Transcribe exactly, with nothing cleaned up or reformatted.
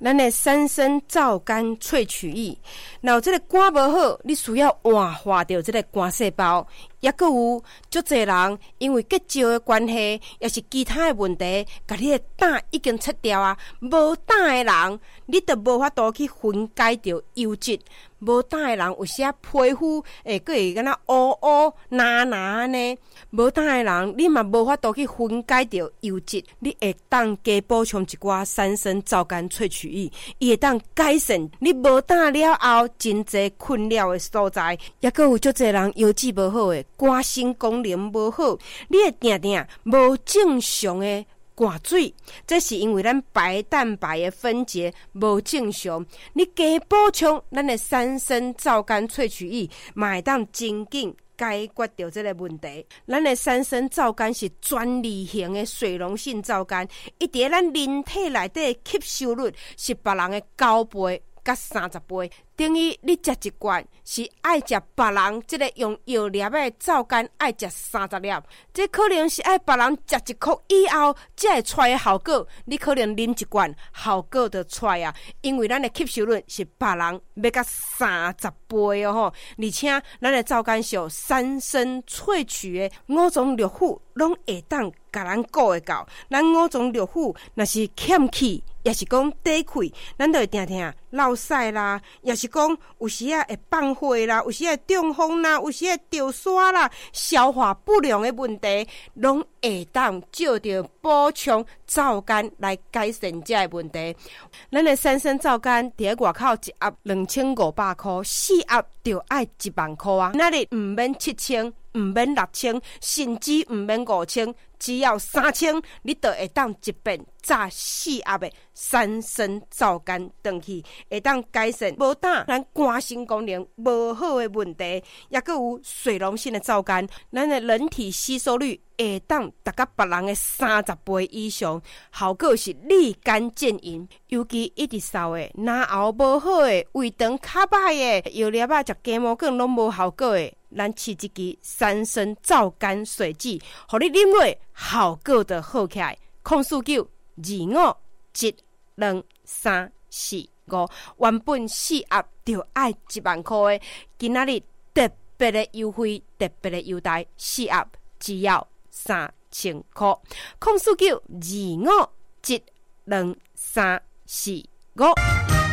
咱的山参皂苷萃取液，然后这个肝无好，你需要活化掉这个肝细胞。也佫有足侪人因为结石的关系，也是其他的问题，甲你的胆已经切掉啊。无胆的人，你就无法度去分解掉油脂。无胆的人有时啊皮肤会佫会敢若乌乌烂烂呢。无胆的人，你嘛无法度去分解掉油脂。你会当加补充一寡山参皂苷萃取液，伊会当改善你无胆了后真侪困扰的所在。也佫有足侪人腰子无好的。肝肾功能无好，你会定定无正常的肝水，这是因为咱白蛋白的分解无正常。你加补充咱的山参皂苷萃取液，嘛会当真紧解决掉这个问题。咱的山参皂苷是专利型的水溶性皂苷，伊伫咱人体内底吸收率是别人的九倍。甲三十倍，等于你食一罐是爱食别人即个用药粒的皂苷爱食三十粒，这可能是爱别人食一颗以后才会出的效果。你可能啉一罐效果就出啊，因为咱的吸收率是别人要甲三十倍哦吼，而且咱的皂苷是山参萃取的五脏六腑拢会当甲咱顾会到。咱五脏六腑若是欠气，也是讲底气，咱就会定定落屎啦，也是讲有时啊会放火啦，有时会中风啦，有时会掉沙啦，消化不良的问题，拢会当借着补充皂苷来改善这个问题。咱的山参皂苷伫咧外口一盒两千五百块，四盒就爱一万块啊！那里唔免七千，唔免六千，甚至唔免五千，只要三千，你就会当一遍炸四盒的山参皂苷回去，会当改善无胆咱肝肾功能无好的问题，也佫有水溶性的皂苷，咱的人体吸收率会当达到别人的三十倍以上，效果是立竿见影。尤其一直扫的、咽喉无好的、胃肠较歹的、药粒啊食鸡毛梗拢无效果的，咱试一支山参皂苷水剂，互你啉落效果就好起来。空四九二五一两三四五，原本四盒就要一万块的，今仔日特别的优惠，特别的优待，四盒只要三千块。空四九二五一两三四五。